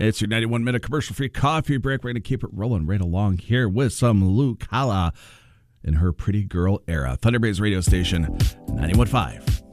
It's your 91-minute commercial-free coffee break. We're going to keep it rolling right along here with some Luke Halla in her Pretty Girl era. Thunder Bay's radio station, 91.5.